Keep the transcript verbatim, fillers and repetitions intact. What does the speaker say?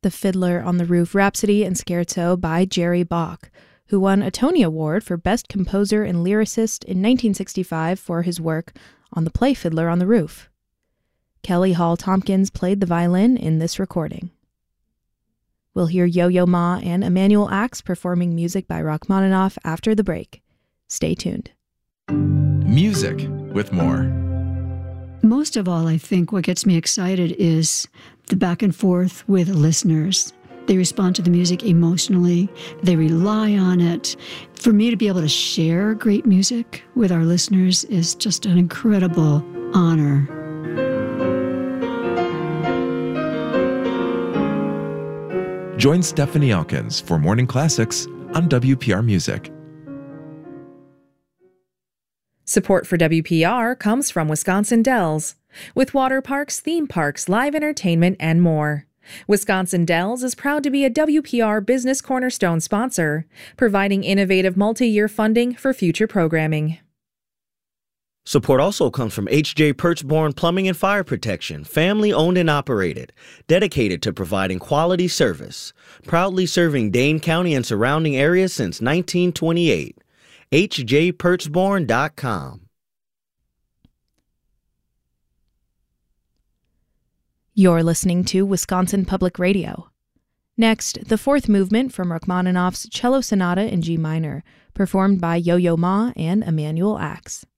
the Fiddler on the Roof Rhapsody and Scherzo by Jerry Bach, who won a Tony Award for Best Composer and Lyricist in nineteen sixty-five for his work on the play Fiddler on the Roof. Kelly Hall Tompkins played the violin in this recording. We'll hear Yo-Yo Ma and Emanuel Ax performing music by Rachmaninoff after the break. Stay tuned. Music with more. Most of all, I think what gets me excited is the back and forth with listeners. They respond to the music emotionally. They rely on it. For me to be able to share great music with our listeners is just an incredible honor. Join Stephanie Elkins for Morning Classics on W P R Music. Support for W P R comes from Wisconsin Dells, with water parks, theme parks, live entertainment, and more. Wisconsin Dells is proud to be a W P R Business Cornerstone sponsor, providing innovative multi-year funding for future programming. Support also comes from H J Perchborn Plumbing and Fire Protection, family owned and operated, dedicated to providing quality service, proudly serving Dane County and surrounding areas since nineteen twenty-eight. H J Perchborn dot com. You're listening to Wisconsin Public Radio. Next, the fourth movement from Rachmaninoff's Cello Sonata in G minor, performed by Yo-Yo Ma and Emanuel Ax.